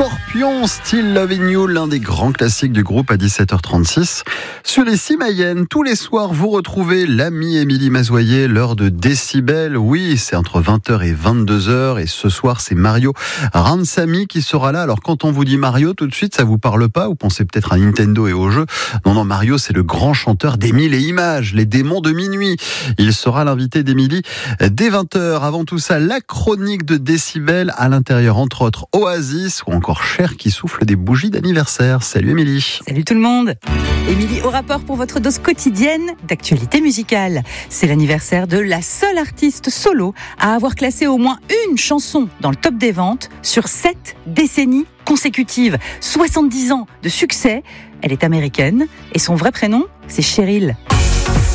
Scorpions, Still Loving You, l'un des grands classiques du groupe à 17h36. Sur les 6 Mayenne, tous les soirs, vous retrouvez l'amie Émilie Mazoyer, l'heure de Décibel. Oui, c'est entre 20h et 22h. Et ce soir, c'est Mario Ransamy qui sera là. Alors, quand on vous dit Mario, tout de suite, ça vous parle pas? Vous pensez peut-être à Nintendo et aux jeux. Non, Mario, c'est le grand chanteur des Mille et Images, les démons de minuit. Il sera l'invité d'Émilie dès 20h. Avant tout ça, la chronique de Décibel, à l'intérieur, entre autres, Oasis ou encore Cher qui souffle des bougies d'anniversaire. Salut Émilie. Salut tout le monde. Émilie au rapport pour votre dose quotidienne d'actualité musicale. C'est l'anniversaire de la seule artiste solo à avoir classé au moins une chanson dans le top des ventes sur 7 décennies consécutives. 70 ans de succès. Elle est américaine et son vrai prénom, c'est Cheryl.